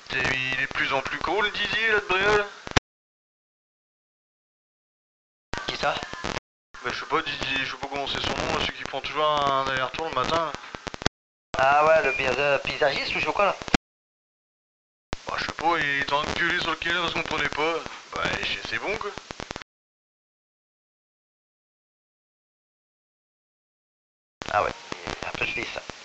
Il est de plus en plus gros le Didier là de Bréal. Qui ça? Bah je sais pas Didier, je sais pas comment c'est son nom, là, celui qui prend toujours un aller-retour le matin. Ah ouais, le paysagiste ou je sais pas quoi là? Bah je sais pas, il est en train de gueuler sur le canal parce qu'on comprenait pas. Bah c'est bon quoi. Ah ouais, un peu de ça.